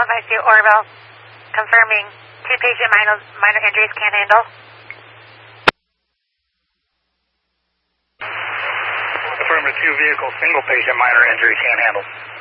ICU Orville, confirming 2 patient minor injuries can't handle. Affirmative, 2 vehicle, single patient minor injury can't handle.